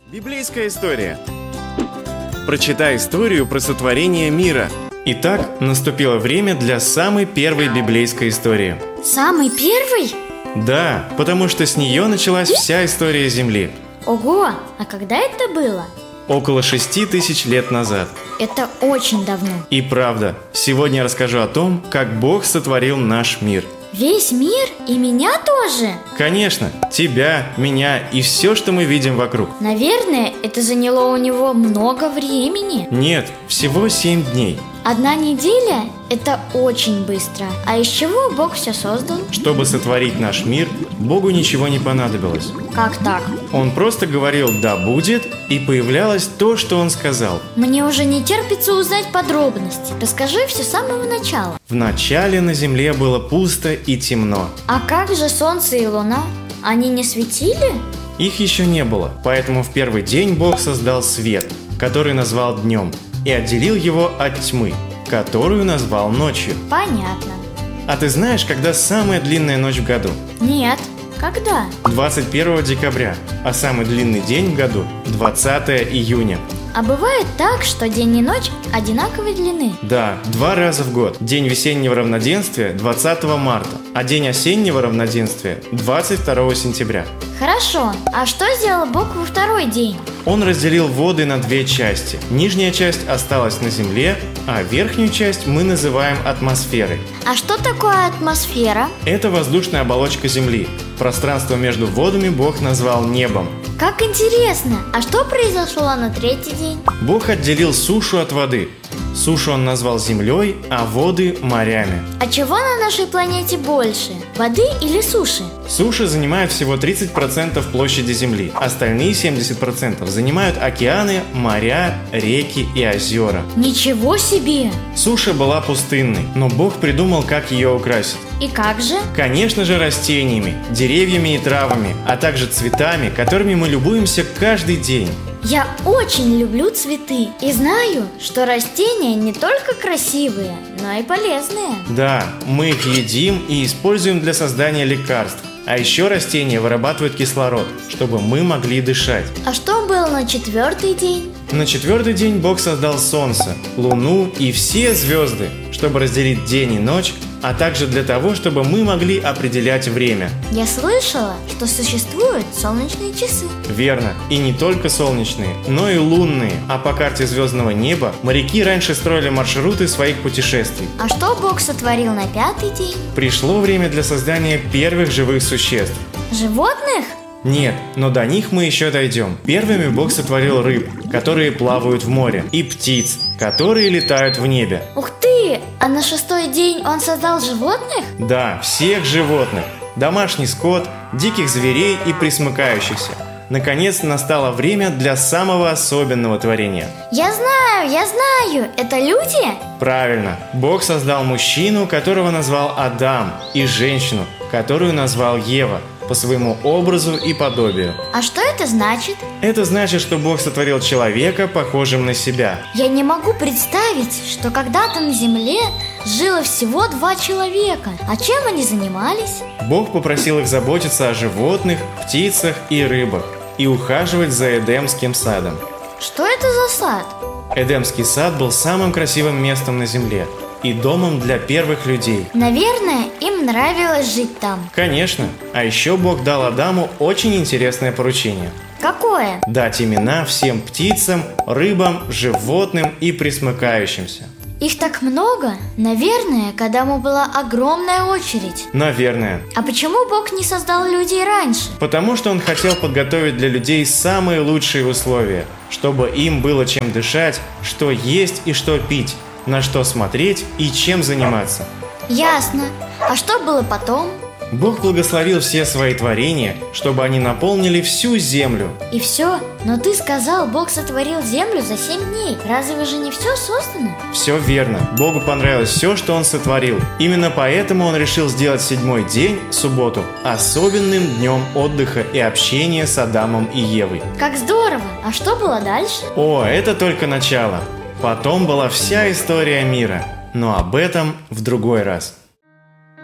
Библейская история. Прочитай историю про сотворение мира. Итак, наступило время для самой первой библейской истории. Самый первый? Да, потому что с нее началась вся история Земли. Ого, а когда это было? Около 6000 лет назад. Это очень давно. И правда, сегодня я расскажу о том, как Бог сотворил наш мир. Весь мир и меня тоже? Конечно, тебя, меня и все, что мы видим вокруг. Наверное, это заняло у него много времени. Нет, всего 7 дней. 1 неделя – это очень быстро. А из чего Бог все создал? Чтобы сотворить наш мир, Богу ничего не понадобилось. Как так? Он просто говорил «да будет», и появлялось то, что Он сказал. Мне уже не терпится узнать подробности. Расскажи все с самого начала. Вначале на земле было пусто и темно. А как же солнце и луна? Они не светили? Их еще не было, поэтому в первый день Бог создал свет, который назвал днем, и отделил его от тьмы, которую назвал ночью. Понятно. А ты знаешь, когда самая длинная ночь в году? Нет. Когда? 21 декабря, а самый длинный день в году – 20 июня. А бывает так, что день и ночь одинаковой длины? Да, 2 раза в год. День весеннего равноденствия – 20 марта, а день осеннего равноденствия – 22 сентября. Хорошо, а что сделал Бог во второй день? Он разделил воды на 2 части. Нижняя часть осталась на земле, а верхнюю часть мы называем атмосферой. А что такое атмосфера? Это воздушная оболочка Земли. Пространство между водами Бог назвал небом. Как интересно! А что произошло на 3-й день? Бог отделил сушу от воды. Сушу Он назвал землей, а воды – морями. А чего на нашей планете больше? Воды или суши? Суша занимает всего 30% площади Земли. Остальные 70% занимают океаны, моря, реки и озера. Ничего себе! Суша была пустынной, но Бог придумал, как ее украсить. И как же? Конечно же, растениями, деревьями и травами, а также цветами, которыми мы любуемся каждый день. Я очень люблю цветы и знаю, что растения не только красивые, но и полезные. Да, мы их едим и используем для создания лекарств. А еще растения вырабатывают кислород, чтобы мы могли дышать. А что было на 4-й день? На 4-й день Бог создал Солнце, Луну и все звезды, чтобы разделить день и ночь, а также для того, чтобы мы могли определять время. Я слышала, что существуют солнечные часы. Верно, и не только солнечные, но и лунные. А по карте звездного неба моряки раньше строили маршруты своих путешествий. А что Бог сотворил на 5-й день? Пришло время для создания первых живых существ. Животных? Нет, но до них мы еще дойдем. Первыми Бог сотворил рыб, которые плавают в море, и птиц, которые летают в небе. Ух ты! А на 6-й день Он создал животных? Да, всех животных. Домашний скот, диких зверей и пресмыкающихся. Наконец настало время для самого особенного творения. Я знаю, это люди? Правильно, Бог создал мужчину, которого назвал Адам, и женщину, которую назвал Ева, по своему образу и подобию. А что это значит? Это значит, что Бог сотворил человека, похожим на себя. Я не могу представить, что когда-то на земле жило всего 2 человека. А чем они занимались? Бог попросил их заботиться о животных, птицах и рыбах и ухаживать за Эдемским садом. Что это за сад? Эдемский сад был самым красивым местом на земле и домом для первых людей. Наверное, им нравилось жить там. Конечно. А еще Бог дал Адаму очень интересное поручение. Какое? Дать имена всем птицам, рыбам, животным и пресмыкающимся. Их так много? Наверное, к Адаму была огромная очередь. Наверное. А почему Бог не создал людей раньше? Потому что Он хотел подготовить для людей самые лучшие условия, чтобы им было чем дышать, что есть и что пить, на что смотреть и чем заниматься. Ясно. А что было потом? Бог благословил все свои творения, чтобы они наполнили всю землю. И все? Но ты сказал, Бог сотворил землю за 7 дней. Разве же не все создано? Все верно. Богу понравилось все, что Он сотворил. Именно поэтому Он решил сделать 7-й день, субботу, особенным днем отдыха и общения с Адамом и Евой. Как здорово! А что было дальше? О, это только начало. Потом была вся история мира. Но об этом в другой раз.